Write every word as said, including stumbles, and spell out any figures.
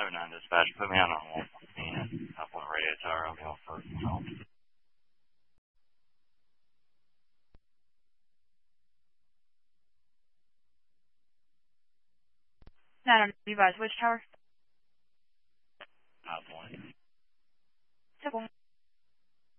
oh nine dispatch, put me on on one fourteen. Up on the radio tower, I'll be on first and help. nine hundred Levi's, which tower? Top one. Simple.